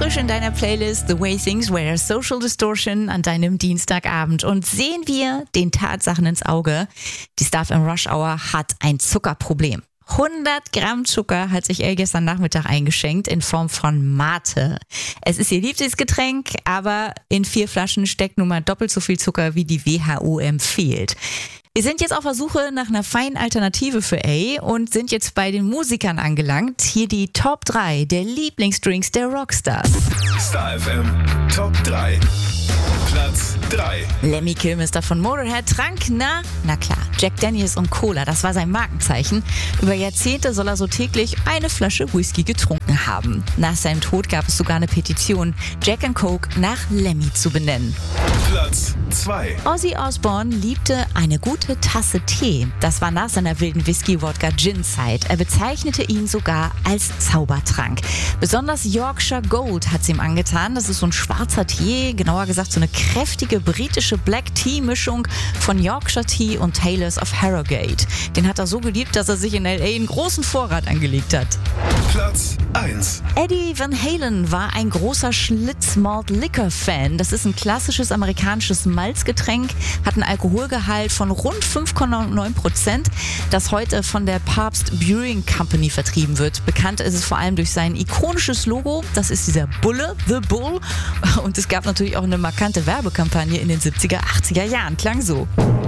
frisch in deiner Playlist The Way Things Were, Social Distortion an deinem Dienstagabend. Und sehen wir den Tatsachen ins Auge. Die Stuff im Rush Hour hat ein Zuckerproblem. 100 Gramm Zucker hat sich Elle gestern Nachmittag eingeschenkt in Form von Mate. Es ist ihr Lieblingsgetränk, aber in 4 Flaschen steckt nun mal doppelt so viel Zucker, wie die WHO empfiehlt. Wir sind jetzt auf der Suche nach einer feinen Alternative für A und sind jetzt bei den Musikern angelangt. Hier die Top 3 der Lieblingsdrinks der Rockstars. Star FM Top 3. Platz 3. Lemmy Kilmister von Motorhead trank, na klar, Jack Daniels und Cola, das war sein Markenzeichen. Über Jahrzehnte soll er so täglich eine Flasche Whisky getrunken haben. Nach seinem Tod gab es sogar eine Petition, Jack and Coke nach Lemmy zu benennen. Platz 2. Ozzy Osbourne liebte eine gute Tasse Tee. Das war nach seiner wilden Whisky-Wodka-Gin-Zeit. Er bezeichnete ihn sogar als Zaubertrank. Besonders Yorkshire Gold hat es ihm angetan. Das ist so ein schwarzer Tee, genauer gesagt so eine kräftige britische Black Tea-Mischung von Yorkshire Tea und Taylors of Harrogate. Den hat er so geliebt, dass er sich in L.A. einen großen Vorrat angelegt hat. Platz 1. Eddie Van Halen war ein großer Schlitz-Malt-Liquor-Fan. Das ist ein klassisches amerikanisches Malzgetränk, hat einen Alkoholgehalt von rund 5,9%, das heute von der Pabst Brewing Company vertrieben wird. Bekannt ist es vor allem durch sein ikonisches Logo, das ist dieser Bulle, The Bull. Und es gab natürlich auch eine markante Werbekampagne in den 70er, 80er Jahren, klang so.